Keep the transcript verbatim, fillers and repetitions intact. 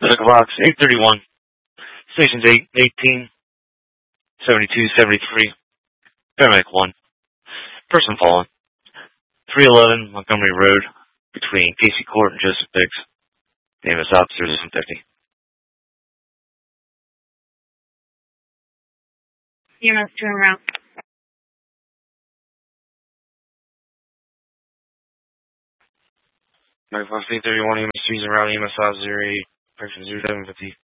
Medical box eight thirty-one. Stations eight eighteen, seventy-two seventy-three. Paramedic one. Person fallen. three eleven Montgomery Road between Casey Court and Joseph Biggs. Name is Officer seven fifty. E M S two around. Medical box eight thirty-one. E M S two around. E M S five zero eight. Person zero seven fifty.